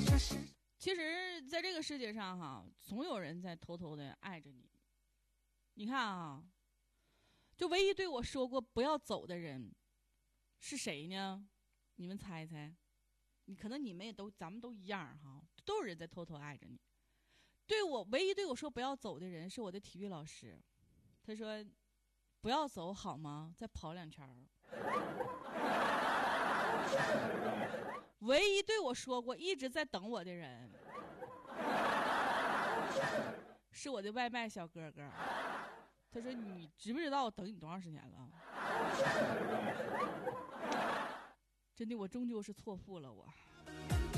其实在这个世界上哈，总有人在偷偷的爱着你。你看啊，就唯一对我说过不要走的人是谁呢？你们猜猜？可能你们也都，咱们都一样哈，都有人在偷偷爱着你。唯一对我说不要走的人是我的体育老师，他说不要走好吗？再跑2圈。唯一对我说过一直在等我的人是我的外卖小哥哥，他说你知不知道我等你多长时间了？真的，我终究是错付了我。